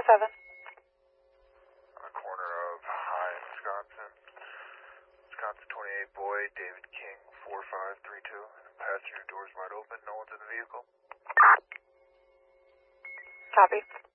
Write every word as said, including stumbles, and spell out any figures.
seven. On the corner of High and Wisconsin. Wisconsin twenty-eight boy, David King, four five three two. Passenger doors wide open, no one's in the vehicle. Copy.